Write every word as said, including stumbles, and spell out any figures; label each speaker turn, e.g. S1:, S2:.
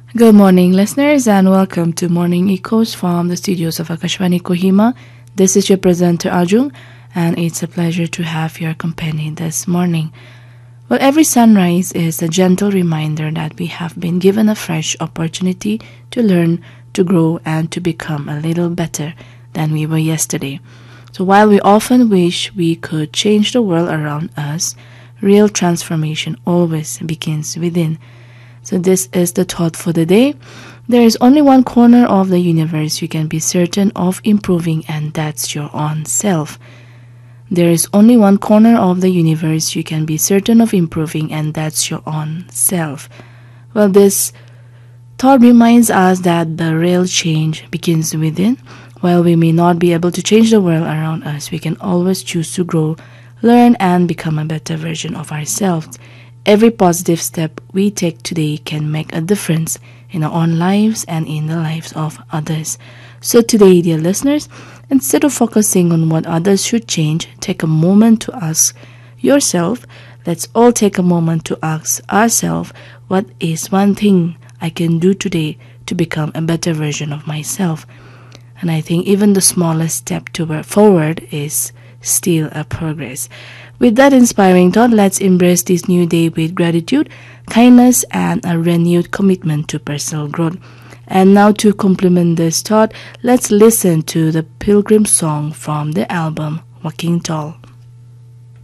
S1: Good morning, listeners, and welcome to Morning Echoes from the studios of Akashvani Kohima. This is your presenter Ajung, and it's a pleasure to have your company this morning. Well, every sunrise is a gentle reminder that we have been given a fresh opportunity to learn, to grow, and to become a little better than we were yesterday. So while we often wish we could change the world around us, real transformation always begins within. So this is the thought for the day. There is only one corner of the universe you can be certain of improving, and that's your own self. There is only one corner of the universe you can be certain of improving, and that's your own self. Well, this thought reminds us that the real change begins within. While we may not be able to change the world around us, we can always choose to grow, learn, and become a better version of ourselves. Every positive step we take today can make a difference in our own lives and in the lives of others. So today, dear listeners, instead of focusing on what others should change, take a moment to ask yourself. Let's all take a moment to ask ourselves, what is one thing I can do today to become a better version of myself? And I think even the smallest step toward forward is still a progress. With that inspiring thought, let's embrace this new day with gratitude, kindness, and a renewed commitment to personal growth. And now to complement this thought, let's listen to the Pilgrim song from the album Walking Tall.